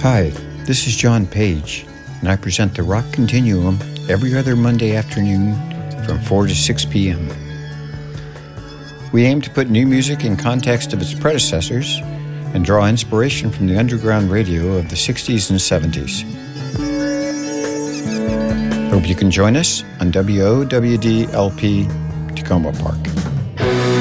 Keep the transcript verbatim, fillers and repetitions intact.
Hi, this is John Page, and I present the Rock Continuum every other Monday afternoon from four to six p.m. We aim to put new music in context of its predecessors and draw inspiration from the underground radio of the sixties and seventies. Hope you can join us on W O W D L P Tacoma Park.